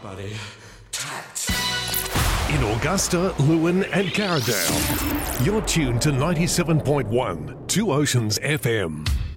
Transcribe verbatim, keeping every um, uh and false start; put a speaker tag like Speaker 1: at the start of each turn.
Speaker 1: buddy. Tact.
Speaker 2: In Augusta, Lewin and Carradale, you're tuned to ninety-seven point one, Two Oceans F M.